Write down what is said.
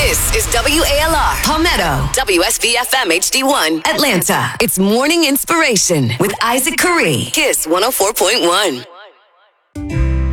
This is WALR, Palmetto, WSVFM HD1, Atlanta. It's Morning Inspiration with Isaac Curry. Kiss 104.1.